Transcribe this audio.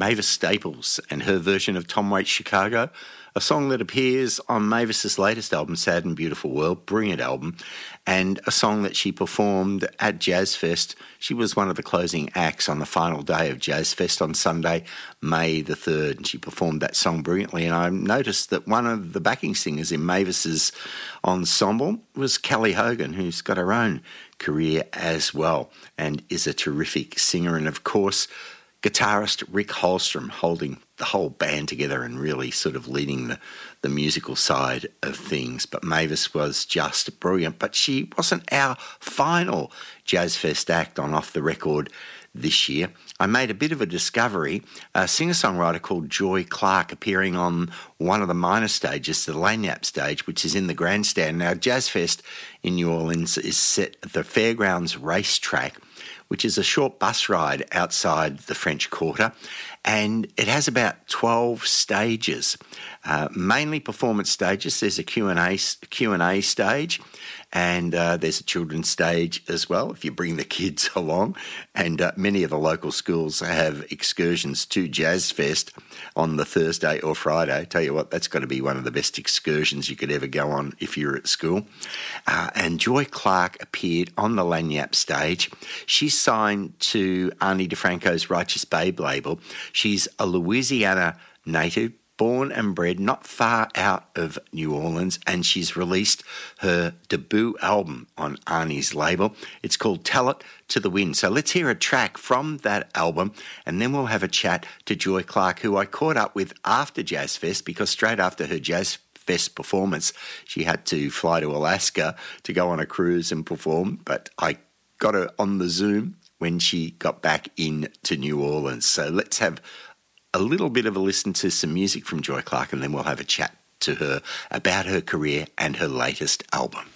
Mavis Staples and her version of Tom Waits' Chicago, a song that appears on Mavis's latest album, Sad and Beautiful World, brilliant album, and a song that she performed at Jazz Fest. She was one of the closing acts on the final day of Jazz Fest on Sunday, May the 3rd, and she performed that song brilliantly. And I noticed that one of the backing singers in Mavis's ensemble was Kelly Hogan, who's got her own career as well and is a terrific singer. And of course, guitarist Rick Holstrom holding the whole band together and really sort of leading the musical side of things. But Mavis was just brilliant. But she wasn't our final Jazz Fest act on Off the Record this year. I made a bit of a discovery, a singer-songwriter called Joy Clark appearing on one of the minor stages, the Lagniappe stage, which is in the grandstand. Now, Jazz Fest in New Orleans is set at the Fairgrounds Racetrack, which is a short bus ride outside the French Quarter, and it has about 12 stages, mainly performance stages. There's a Q&A stage, and there's a children's stage as well, if you bring the kids along. And many of the local schools have excursions to Jazz Fest on the Thursday or Friday. Tell you what, that's got to be one of the best excursions you could ever go on if you're at school. And Joy Clark appeared on the Lagniappe stage. She's signed to Ani DeFranco's Righteous Babe label. She's a Louisiana native, born and bred not far out of New Orleans, and she's released her debut album on Arnie's label. It's called Tell It to the Wind. So let's hear a track from that album, and then we'll have a chat to Joy Clark, who I caught up with after Jazz Fest, because straight after her Jazz Fest performance, she had to fly to Alaska to go on a cruise and perform, but I got her on the Zoom when she got back into New Orleans. So let's have a little bit of a listen to some music from Joy Clark, and then we'll have a chat to her about her career and her latest album.